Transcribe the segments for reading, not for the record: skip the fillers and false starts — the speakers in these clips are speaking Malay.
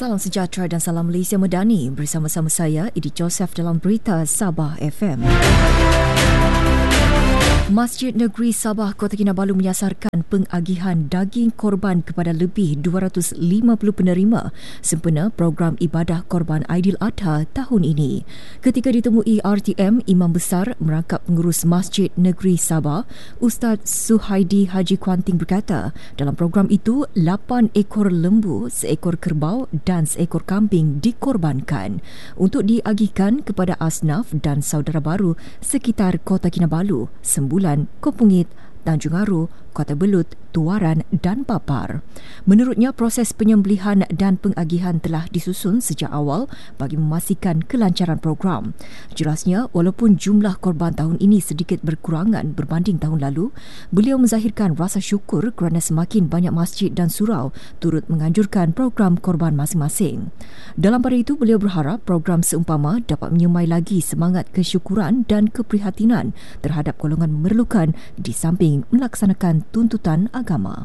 Salam sejahtera dan salam Malaysia Medani. Bersama-sama saya, Edi Joseph dalam Berita Sabah FM. Masjid Negeri Sabah, Kota Kinabalu menyasarkan pengagihan daging korban kepada lebih 250 penerima sempena program ibadah Korban Aidiladha tahun ini. Ketika ditemui RTM, Imam Besar Merangkap Pengurus Masjid Negeri Sabah, Ustaz Suhaidi Haji Kuanting berkata, dalam program itu 8 ekor lembu, seekor kerbau dan seekor kambing dikorbankan untuk diagihkan kepada asnaf dan saudara baru sekitar Kota Kinabalu, Sembulan, Kopungit, Tanjung Aru, Kota Belud, Tuaran dan Papar. Menurutnya, proses penyembelihan dan pengagihan telah disusun sejak awal bagi memastikan kelancaran program. Jelasnya, walaupun jumlah korban tahun ini sedikit berkurangan berbanding tahun lalu, beliau menzahirkan rasa syukur kerana semakin banyak masjid dan surau turut menganjurkan program korban masing-masing. Dalam pada itu, beliau berharap program seumpama dapat menyemai lagi semangat kesyukuran dan keprihatinan terhadap golongan memerlukan di samping melaksanakan tuntutan agama.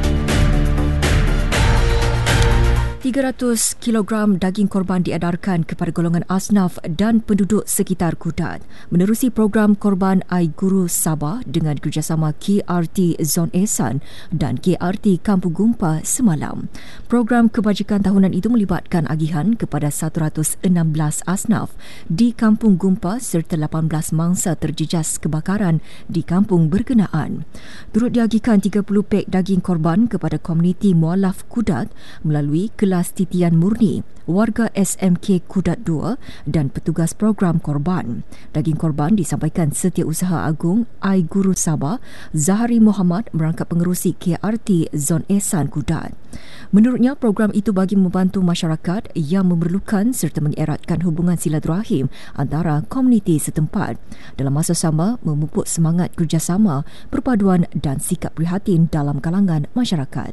300 kilogram daging korban diedarkan kepada golongan asnaf dan penduduk sekitar Kudat menerusi program Korban Ai Guru Sabah dengan kerjasama KRT Zon Ehsan dan KRT Kampung Gumpa semalam. Program kebajikan tahunan itu melibatkan agihan kepada 116 asnaf di Kampung Gumpa serta 18 mangsa terjejas kebakaran di kampung berkenaan. Turut diagihkan 30 pek daging korban kepada komuniti mualaf Kudat melalui kelas titian murni, warga SMK Kudat 2 dan petugas program korban. Daging korban disampaikan Setiausaha Agung Ai Guru Sabah, Zahari Muhammad Merangkap Pengerusi KRT Zon Ehsan Kudat. Menurutnya, program itu bagi membantu masyarakat yang memerlukan serta mengeratkan hubungan silaturahim antara komuniti setempat. Dalam masa sama, memupuk semangat kerjasama, perpaduan dan sikap prihatin dalam kalangan masyarakat.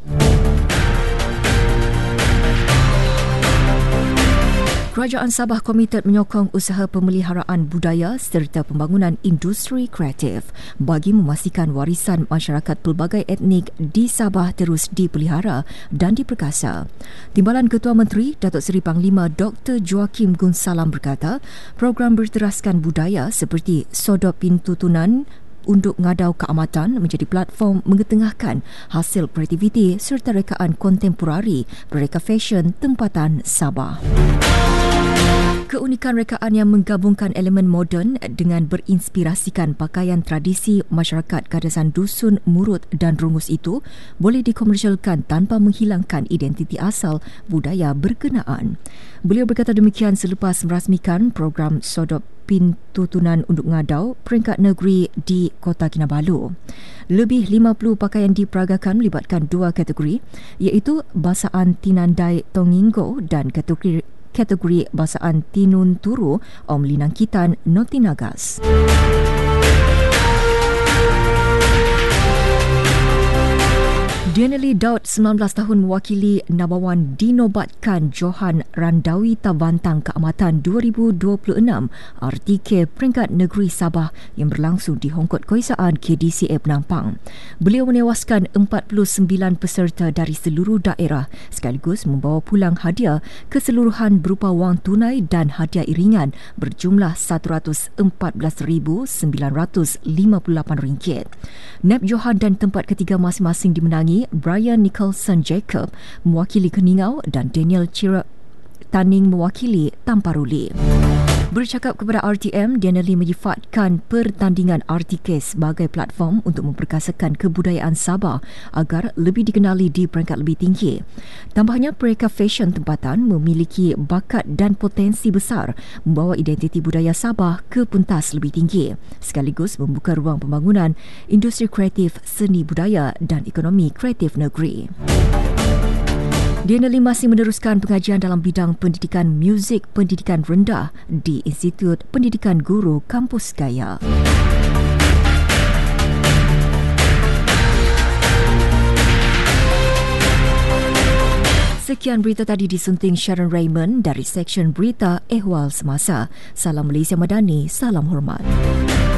Kerajaan Sabah komited menyokong usaha pemeliharaan budaya serta pembangunan industri kreatif bagi memastikan warisan masyarakat pelbagai etnik di Sabah terus dipelihara dan diperkasa. Timbalan Ketua Menteri Datuk Seri Panglima Dr. Joaquim Gunsalam berkata, program berteraskan budaya seperti sodop pintu tunan untuk ngadau keamatan menjadi platform mengetengahkan hasil kreativiti serta rekaan kontemporari bereka fashion tempatan Sabah. Keunikan rekaan yang menggabungkan elemen moden dengan berinspirasikan pakaian tradisi masyarakat Kadasan Dusun, Murut dan Rungus itu boleh dikomersialkan tanpa menghilangkan identiti asal budaya berkenaan. Beliau berkata demikian selepas merasmikan program Sodop Pintu Tunan untuk Ngadau peringkat negeri di Kota Kinabalu. Lebih 50 pakaian diperagakan melibatkan 2 kategori, iaitu Basaan Tinandai Tonginggo dan kategori Basaan Tinun Turu Om Linangkitan Notinagas. Denali Daud, 19 tahun mewakili Nabawan dinobatkan Johan Randawi Tabantang Keamatan 2026 RTK peringkat negeri Sabah yang berlangsung di Hongkot Keisaan KDCA Penampang. Beliau menewaskan 49 peserta dari seluruh daerah sekaligus membawa pulang hadiah keseluruhan berupa wang tunai dan hadiah iringan berjumlah RM114,958. Neb Johan dan tempat ketiga masing-masing dimenangi Brian Nicholson Jacob mewakili Keningau dan Daniel Chira Taning mewakili Tamparuli. Bercakap kepada RTM, Denali menyifatkan pertandingan RTK sebagai platform untuk memperkasakan kebudayaan Sabah agar lebih dikenali di peringkat lebih tinggi. Tambahnya, mereka fashion tempatan memiliki bakat dan potensi besar membawa identiti budaya Sabah ke pentas lebih tinggi sekaligus membuka ruang pembangunan industri kreatif, seni budaya dan ekonomi kreatif negeri. Denali masih meneruskan pengajian dalam bidang pendidikan muzik pendidikan rendah di Institut Pendidikan Guru Kampus Gaya. Sekian berita tadi disunting Sharon Raymond dari Seksyen Berita Ehwal Semasa. Salam Malaysia Madani, salam hormat.